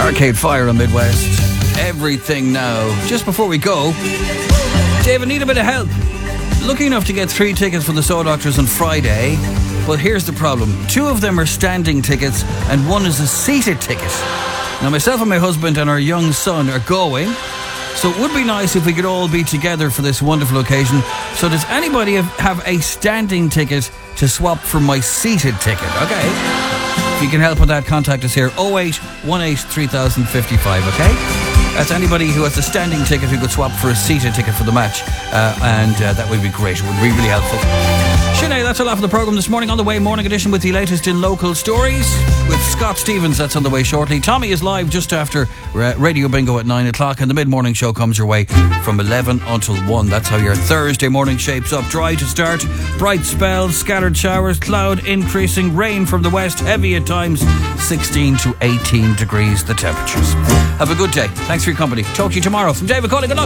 Arcade Fire on Midwest. Everything Now. Just before we go, Dave, I need a bit of help. Lucky enough to get 3 tickets for the Soul Doctors on Friday, but here's the problem. 2 of them are standing tickets and 1 is a seated ticket. Now, myself and my husband and our young son are going, so it would be nice if we could all be together for this wonderful occasion. So does anybody have a standing ticket to swap for my seated ticket? Okay. If you can help with that, contact us here, 0818 3055, okay? That's anybody who has a standing ticket who could swap for a seated ticket for the match. And that would be great. It would be really helpful. Sinead, that's all for the programme this morning. On the way, morning edition with the latest in local stories with Scott Stevens. That's on the way shortly. Tommy is live just after Radio Bingo at 9 o'clock, and the mid-morning show comes your way from 11 until 1. That's how your Thursday morning shapes up. Dry to start, bright spells, scattered showers, cloud increasing, rain from the west, heavy at times, 16 to 18 degrees the temperatures. Have a good day. Thanks for your company. Talk to you tomorrow. From David Cawley, good luck.